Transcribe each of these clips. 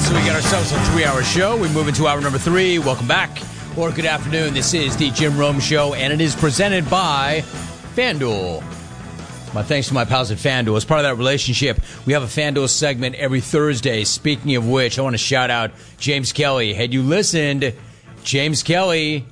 So we got ourselves a 3-hour show. We move into hour number 3. Welcome back, or good afternoon. This is the Jim Rome Show, and it is presented by FanDuel. My thanks to my pals at FanDuel. As part of that relationship, we have a FanDuel segment every Thursday. Speaking of which, I want to shout out James Kelly. Had you listened, James Kelly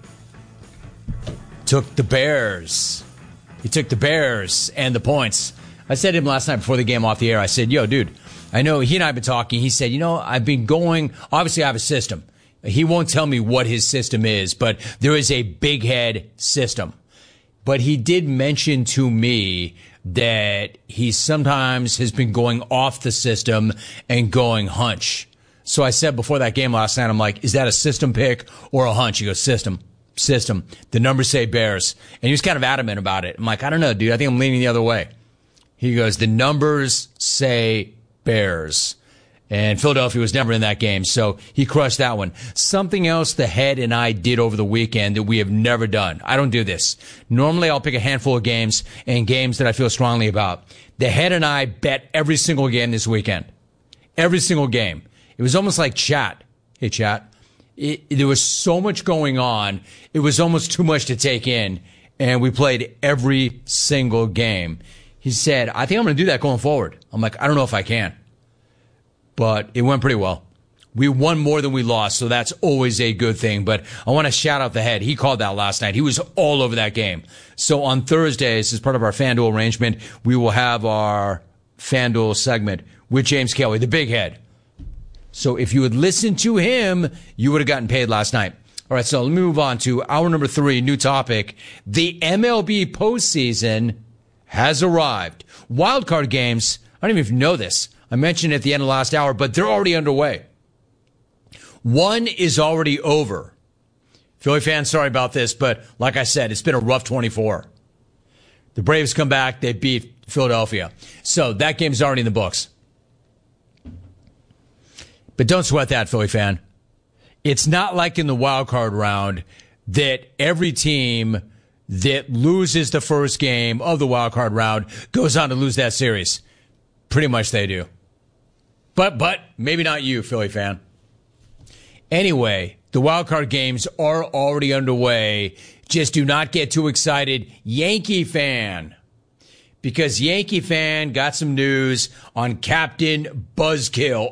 took the Bears. He took the Bears and the points. I said to him last night before the game off the air, I said, yo, dude, I know he and I have been talking. He said, I've been going, obviously I have a system. He won't tell me what his system is, but there is a big head system. But he did mention to me that he sometimes has been going off the system and going hunch. So I said before that game last night, I'm like, is that a system pick or a hunch? He goes, system. The numbers say Bears. And he was kind of adamant about it. I'm like, I don't know, dude. I think I'm leaning the other way. He goes, the numbers say Bears. And Philadelphia was never in that game, so he crushed that one. Something else the head and I did over the weekend that we have never done. I don't do this. Normally, I'll pick a handful of games and games that I feel strongly about. The head and I bet every single game this weekend. Every single game. It was almost like chat. Hey, chat. There was so much going on. It was almost too much to take in, and we played every single game. He said, I think I'm going to do that going forward. I'm like, I don't know if I can. But it went pretty well. We won more than we lost, so that's always a good thing. But I want to shout out the head. He called that last night. He was all over that game. So on Thursdays, as part of our FanDuel arrangement, we will have our FanDuel segment with James Kelly, the big head. So if you had listened to him, you would have gotten paid last night. All right, so let me move on to hour number 3, new topic. The MLB postseason has arrived. Wildcard games, I don't even know if you know this. I mentioned it at the end of last hour, but they're already underway. One is already over. Philly fans, sorry about this, but like I said, it's been a rough 24. The Braves come back, they beat Philadelphia. So that game's already in the books. But don't sweat that, Philly fan. It's not like in the wild card round that every team that loses the first game of the wild card round goes on to lose that series. Pretty much they do. But maybe not you, Philly fan. Anyway, the wild card games are already underway. Just do not get too excited, Yankee fan. Because Yankee fan got some news on Captain Buzzkill,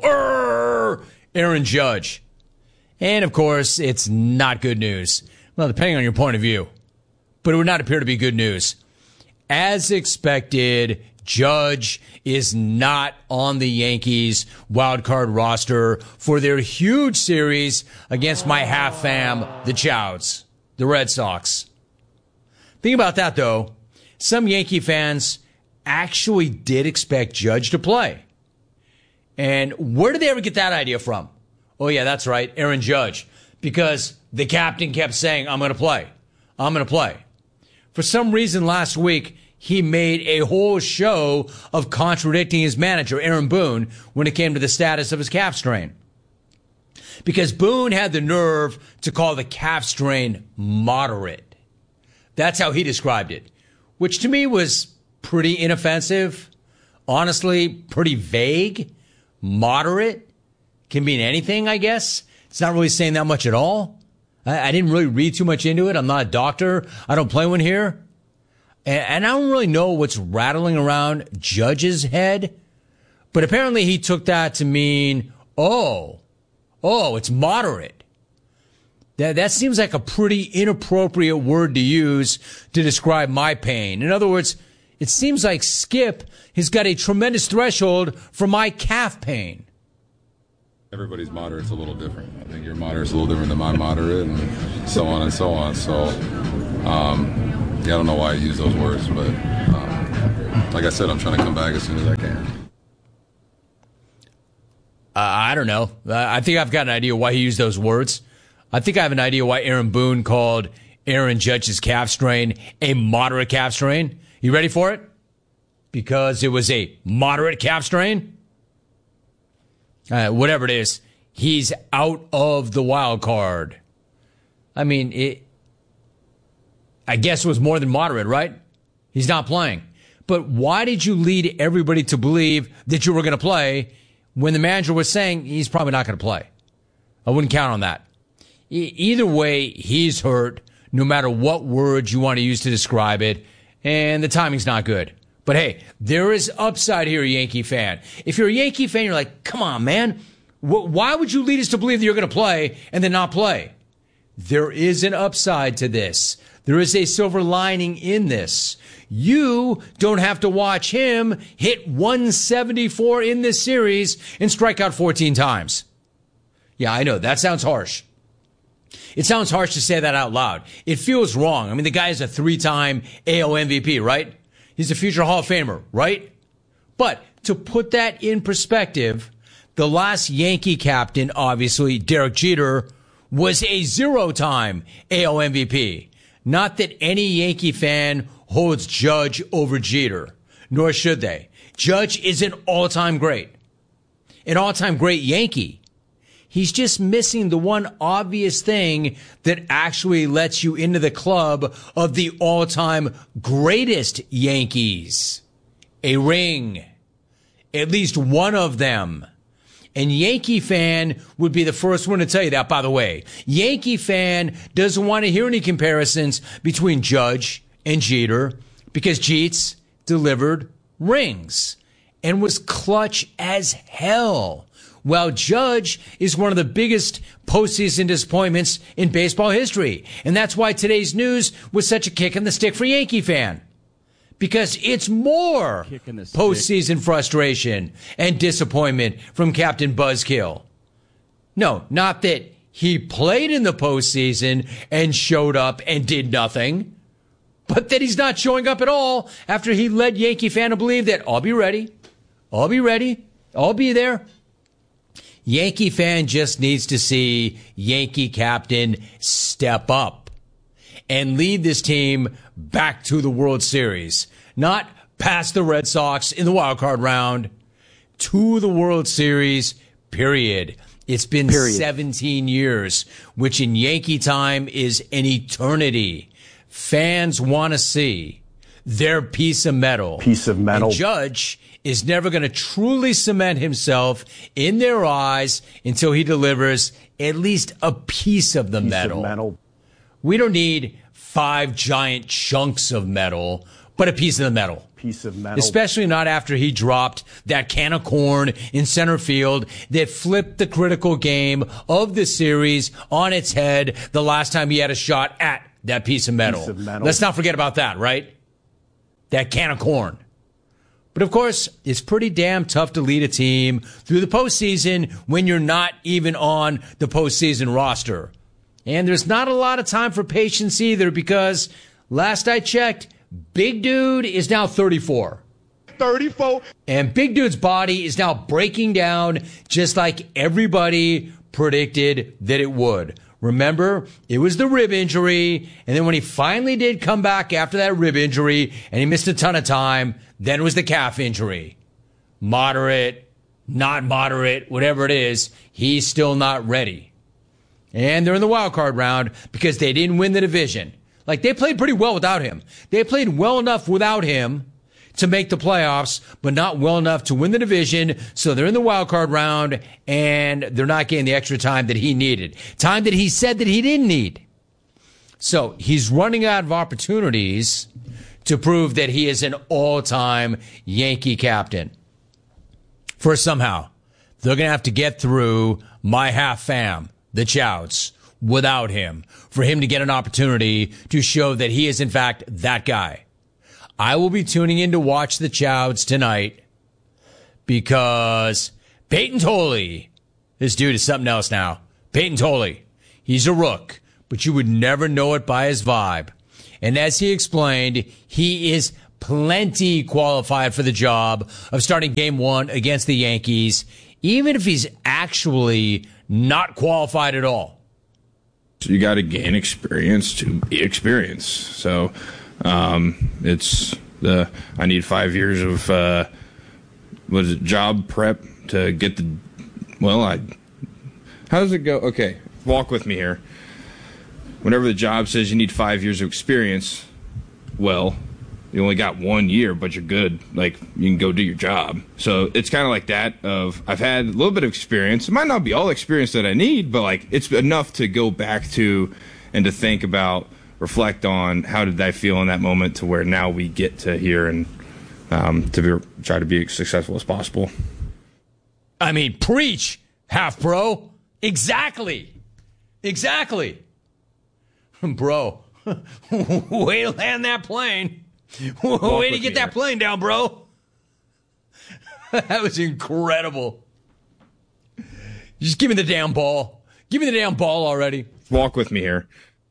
Aaron Judge. And, of course, it's not good news. Well, depending on your point of view. But it would not appear to be good news. As expected, Judge is not on the Yankees wild card roster for their huge series against my half fam, the Chouds, the Red Sox. Think about that, though. Some Yankee fans actually did expect Judge to play. And where did they ever get that idea from? Oh, yeah, that's right, Aaron Judge. Because the captain kept saying, I'm going to play. I'm going to play. For some reason last week, he made a whole show of contradicting his manager, Aaron Boone, when it came to the status of his calf strain. Because Boone had the nerve to call the calf strain moderate. That's how he described it, which to me was pretty inoffensive. Honestly, pretty vague. Moderate can mean anything, I guess. It's not really saying that much at all. I didn't really read too much into it. I'm not a doctor. I don't play one here. And I don't really know what's rattling around Judge's head. But apparently he took that to mean, it's moderate. That seems like a pretty inappropriate word to use to describe my pain. In other words, it seems like Skip has got a tremendous threshold for my calf pain. Everybody's moderate's a little different. I think your moderate's a little different than my moderate, and so on and so on. So, I don't know why I use those words, but like I said, I'm trying to come back as soon as I can. I don't know. I think I've got an idea why he used those words. I think I have an idea why Aaron Boone called Aaron Judge's calf strain a moderate calf strain. You ready for it? Because it was a moderate calf strain. Whatever it is, he's out of the wild card. I mean, I guess it was more than moderate, right? He's not playing. But why did you lead everybody to believe that you were going to play when the manager was saying he's probably not going to play. I wouldn't count on that. Either way, he's hurt, no matter what words you want to use to describe it, and the timing's not good. But hey, there is upside here, Yankee fan. If you're a Yankee fan, you're like, come on, man. Why would you lead us to believe that you're going to play and then not play? There is an upside to this. There is a silver lining in this. You don't have to watch him hit 174 in this series and strike out 14 times. Yeah, I know. That sounds harsh. It sounds harsh to say that out loud. It feels wrong. I mean, the guy is a 3-time AL MVP, right? He's a future Hall of Famer, right? But to put that in perspective, the last Yankee captain, obviously, Derek Jeter, was a 0-time AL MVP. Not that any Yankee fan holds Judge over Jeter, nor should they. Judge is an all-time great Yankee. He's just missing the one obvious thing that actually lets you into the club of the all-time greatest Yankees. A ring. At least one of them. And Yankee fan would be the first one to tell you that, by the way. Yankee fan doesn't want to hear any comparisons between Judge and Jeter because Jeets delivered rings and was clutch as hell. While Judge is one of the biggest postseason disappointments in baseball history. And that's why today's news was such a kick in the stick for Yankee fan. Because it's more postseason frustration and disappointment from Captain Buzzkill. No, not that he played in the postseason and showed up and did nothing, but that he's not showing up at all after he led Yankee fan to believe that I'll be ready, I'll be there. Yankee fan just needs to see Yankee captain step up and lead this team back to the World Series. Not past the Red Sox in the wild card round, to the World Series, period. It's been 17 years, which in Yankee time is an eternity. Fans want to see their piece of metal. And Judge is never going to truly cement himself in their eyes until he delivers at least a piece of the metal. We don't need 5 giant chunks of metal, but a piece of the metal. Especially not after he dropped that can of corn in center field that flipped the critical game of the series on its head the last time he had a shot at that piece of metal. Let's not forget about that, right? That can of corn. But of course, it's pretty damn tough to lead a team through the postseason when you're not even on the postseason roster. And there's not a lot of time for patience either because last I checked, Big Dude is now 34. And Big Dude's body is now breaking down just like everybody predicted that it would. Remember, it was the rib injury, and then when he finally did come back after that rib injury, and he missed a ton of time, then it was the calf injury. Moderate, not moderate, whatever it is, he's still not ready. And they're in the wild card round because they didn't win the division. Like, they played pretty well without him. They played well enough without him to make the playoffs, but not well enough to win the division. So they're in the wild card round, and they're not getting the extra time that he needed. Time that he said that he didn't need. So he's running out of opportunities to prove that he is an all-time Yankee captain. First, somehow, they're going to have to get through my half fam, the Chouts, without him, for him to get an opportunity to show that he is, in fact, that guy. I will be tuning in to watch the Chouts tonight because Peyton Tolley, this dude is something else now. Peyton Tolley, he's a rook, but you would never know it by his vibe. And as he explained, he is plenty qualified for the job of starting game 1 against the Yankees, even if he's actually not qualified at all. You got to gain experience to be experienced. So it's I need 5 years of job prep to get the how does it go? Okay, walk with me here. Whenever the job says you need 5 years of experience, well, you only got 1 year, but you're good. Like, you can go do your job. So it's kind of like that of, I've had a little bit of experience. It might not be all the experience that I need, but like, it's enough to go back to and to think about, reflect on how did I feel in that moment to where now we get to here and try to be as successful as possible. I mean, preach, half bro. Exactly. Bro, way to land that plane. Way to get that plane down, bro. That was incredible. Just give me the damn ball. Give me the damn ball already. Walk with me here.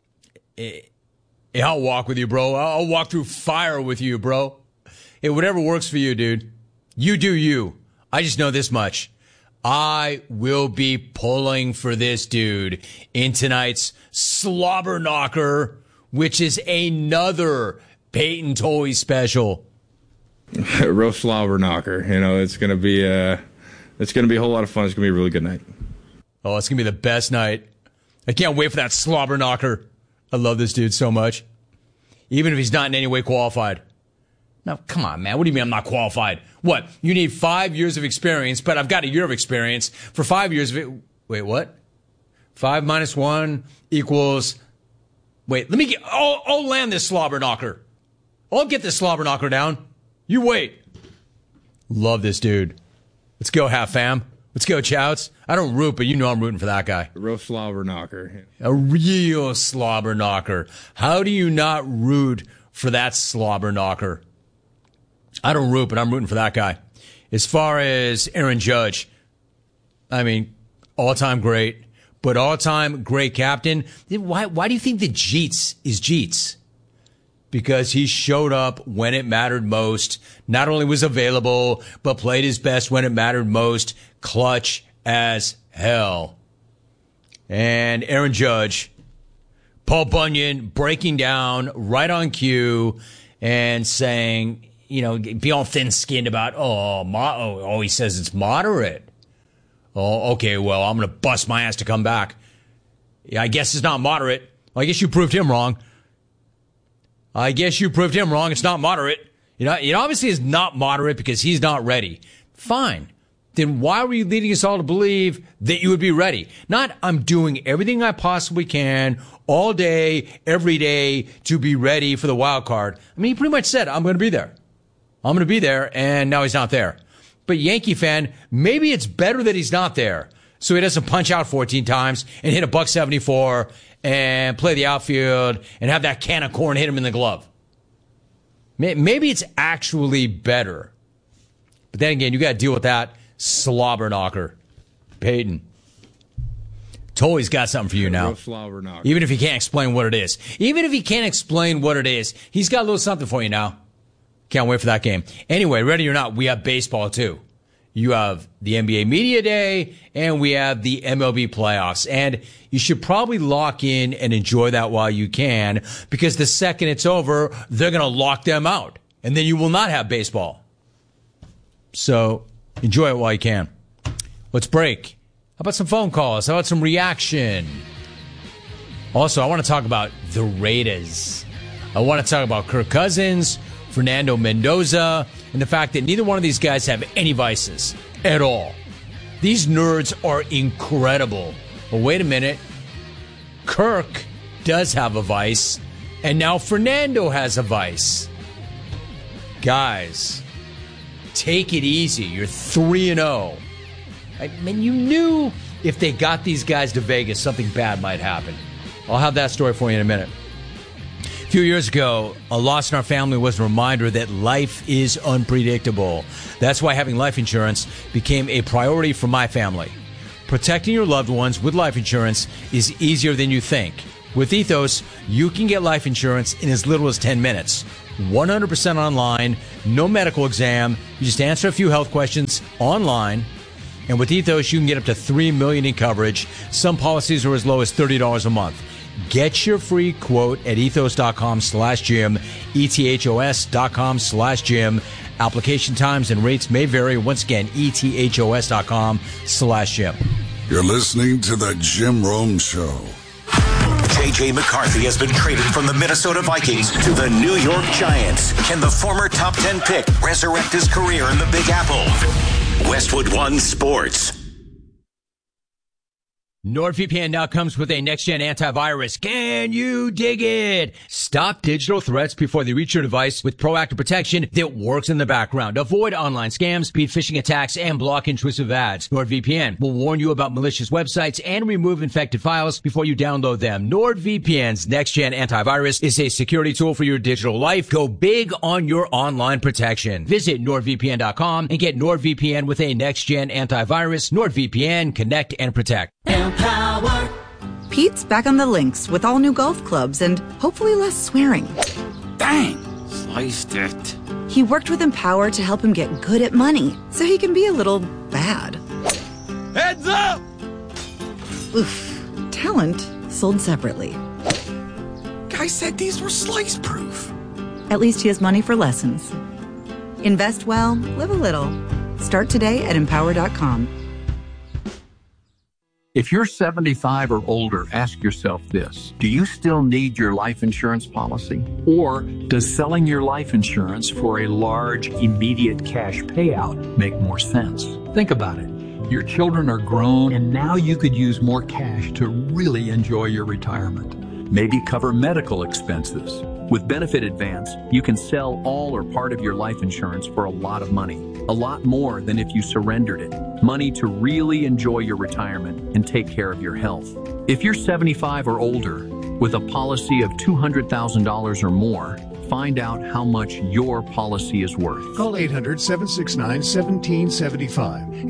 I'll walk with you, bro. I'll walk through fire with you, bro. Hey, whatever works for you, dude. You do you. I just know this much. I will be pulling for this dude in tonight's Slobber Knocker, which is another Peyton Tolley special. Real Slobber Knocker. You know, it's gonna be a whole lot of fun. It's gonna be a really good night. Oh, it's gonna be the best night. I can't wait for that Slobber Knocker. I love this dude so much. Even if he's not in any way qualified. Now, come on, man. What do you mean I'm not qualified? What? You need 5 years of experience, but I've got a year of experience. For 5 years of it. Wait, what? 5 minus 1 equals. Wait, let me get. I'll land this Slobber Knocker. I'll get this Slobber Knocker down. You wait. Love this dude. Let's go, half fam. Let's go, Chouts. I don't root, but you know I'm rooting for that guy. A real Slobber Knocker. A real Slobber Knocker. How do you not root for that Slobber Knocker? I don't root, but I'm rooting for that guy. As far as Aaron Judge, I mean, all-time great, but all-time great captain. Why do you think that Jeets is Jeets? Because he showed up when it mattered most, not only was available, but played his best when it mattered most, clutch as hell. And Aaron Judge, Paul Bunyan breaking down right on cue and saying, you know, be all thin-skinned about, he says it's moderate. Oh, okay, well, I'm going to bust my ass to come back. Yeah, I guess it's not moderate. Well, I guess you proved him wrong. It's not moderate. You know, it obviously is not moderate because he's not ready. Fine. Then why were you leading us all to believe that you would be ready? Not, I'm doing everything I possibly can all day, every day to be ready for the wild card. I mean, he pretty much said, I'm going to be there. And now he's not there. But Yankee fan, maybe it's better that he's not there. So he doesn't punch out 14 times and hit a .174 and play the outfield and have that can of corn hit him in the glove. Maybe it's actually better. But then again, you got to deal with that Slobber Knocker. Peyton. Tolley's got something for you now. Even if he can't explain what it is. He's got a little something for you now. Can't wait for that game. Anyway, ready or not, we have baseball too. You have the NBA Media Day, and we have the MLB playoffs. And you should probably lock in and enjoy that while you can, because the second it's over, they're going to lock them out. And then you will not have baseball. So enjoy it while you can. Let's break. How about some phone calls? How about some reaction? Also, I want to talk about the Raiders. I want to talk about Kirk Cousins, Fernando Mendoza, and the fact that neither one of these guys have any vices at all. These nerds are incredible. But wait a minute. Kirk does have a vice, and now Fernando has a vice. Guys, take it easy. You're 3-0. I mean, you knew if they got these guys to Vegas, something bad might happen. I'll have that story for you in a minute. A few years ago, a loss in our family was a reminder that life is unpredictable. That's why having life insurance became a priority for my family. Protecting your loved ones with life insurance is easier than you think. With Ethos, you can get life insurance in as little as 10 minutes. 100% online, no medical exam. You just answer a few health questions online. And with Ethos, you can get up to $3 million in coverage. Some policies are as low as $30 a month. Get your free quote at ethos.com/Jim, ethos.com/Jim. Application times and rates may vary. Once again, ethos.com/Jim. You're listening to The Jim Rome Show. J.J. McCarthy has been traded from the Minnesota Vikings to the New York Giants. Can the former top 10 pick resurrect his career in the Big Apple? Westwood One Sports. NordVPN now comes with a next-gen antivirus. Can you dig it? Stop digital threats before they reach your device with proactive protection that works in the background. Avoid online scams, beat phishing attacks, and block intrusive ads. NordVPN will warn you about malicious websites and remove infected files before you download them. NordVPN's next-gen antivirus is a security tool for your digital life. Go big on your online protection. Visit NordVPN.com and get NordVPN with a next-gen antivirus. NordVPN, connect and protect. Empower. Pete's back on the links with all new golf clubs and hopefully less swearing. Dang, sliced it. He worked with Empower to help him get good at money so he can be a little bad. Heads up! Oof. Talent sold separately. Guy said these were slice proof. At least he has money for lessons. Invest well, live a little. Start today at Empower.com. If you're 75 or older, ask yourself this. Do you still need your life insurance policy? Or does selling your life insurance for a large, immediate cash payout make more sense? Think about it. Your children are grown, and now you could use more cash to really enjoy your retirement. Maybe cover medical expenses. With Benefit Advance, you can sell all or part of your life insurance for a lot of money. A lot more than if you surrendered it. Money to really enjoy your retirement and take care of your health. If you're 75 or older with a policy of $200,000 or more, find out how much your policy is worth. Call 800-769-1775.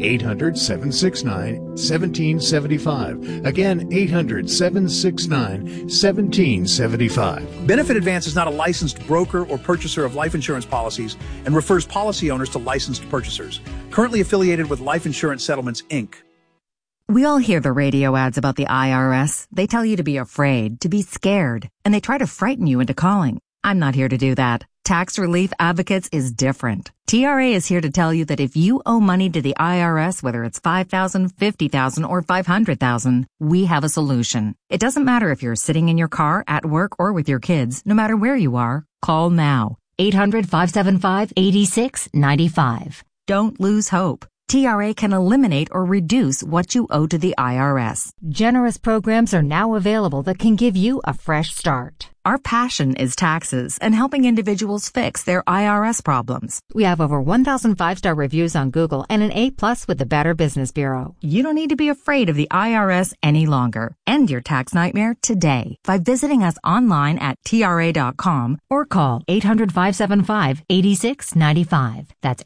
800-769-1775. Again, 800-769-1775. Benefit Advance is not a licensed broker or purchaser of life insurance policies and refers policy owners to licensed purchasers. Currently affiliated with Life Insurance Settlements, Inc. We all hear the radio ads about the IRS. They tell you to be afraid, to be scared, and they try to frighten you into calling. I'm not here to do that. Tax Relief Advocates is different. TRA is here to tell you that if you owe money to the IRS, whether it's $5,000, $50,000, or $500,000, we have a solution. It doesn't matter if you're sitting in your car, at work, or with your kids. No matter where you are, call now. 800-575-8695. Don't lose hope. TRA can eliminate or reduce what you owe to the IRS. Generous programs are now available that can give you a fresh start. Our passion is taxes and helping individuals fix their IRS problems. We have over 1,000 5-star reviews on Google and an A+ with the Better Business Bureau. You don't need to be afraid of the IRS any longer. End your tax nightmare today by visiting us online at TRA.com or call 800-575-8695. That's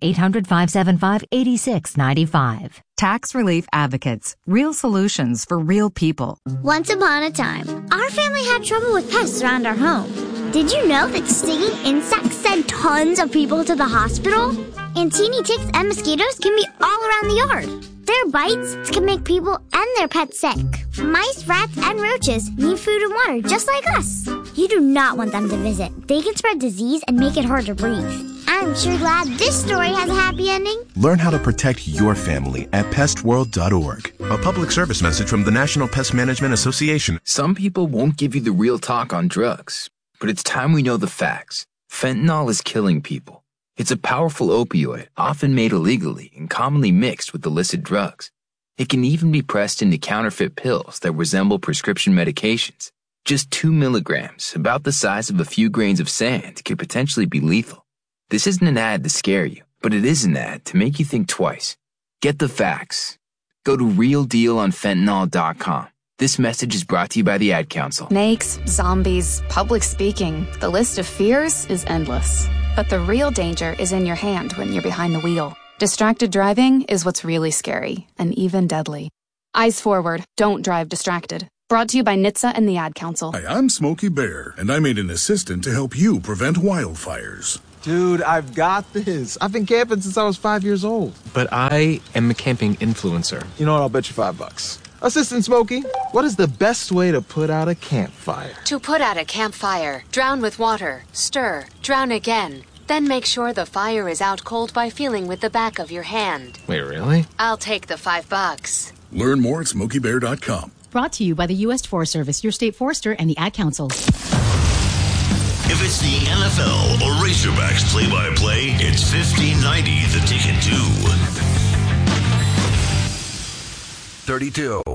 800-575-8695. Tax Relief Advocates. Real solutions for real people. Once upon a time, our family had trouble with pests around our home. Did you know that stinging insects send tons of people to the hospital? And teeny ticks and mosquitoes can be all around the yard. Their bites can make people and their pets sick. Mice, rats, and roaches need food and water just like us. You do not want them to visit. They can spread disease and make it hard to breathe. I'm sure glad this story has a happy ending. Learn how to protect your family at pestworld.org. A public service message from the National Pest Management Association. Some people won't give you the real talk on drugs, but it's time we know the facts. Fentanyl is killing people. It's a powerful opioid, often made illegally and commonly mixed with illicit drugs. It can even be pressed into counterfeit pills that resemble prescription medications. Just 2 milligrams, about the size of a few grains of sand, could potentially be lethal. This isn't an ad to scare you, but it is an ad to make you think twice. Get the facts. Go to realdealonfentanyl.com. This message is brought to you by the Ad Council. Snakes, zombies, public speaking. The list of fears is endless. But the real danger is in your hand when you're behind the wheel. Distracted driving is what's really scary and even deadly. Eyes forward. Don't drive distracted. Brought to you by NHTSA and the Ad Council. Hi, I'm Smokey Bear, and I made an assistant to help you prevent wildfires. Dude, I've got this. I've been camping since I was 5 years old. But I am a camping influencer. You know what? I'll bet you $5. Assistant Smokey, what is the best way to put out a campfire? To put out a campfire, drown with water, stir, drown again. Then make sure the fire is out cold by feeling with the back of your hand. Wait, really? I'll take the $5. Learn more at SmokeyBear.com. Brought to you by the U.S. Forest Service, your state forester, and the Ad Council. If it's the NFL or Razorbacks play-by-play, it's 1590 The Ticket too. 32.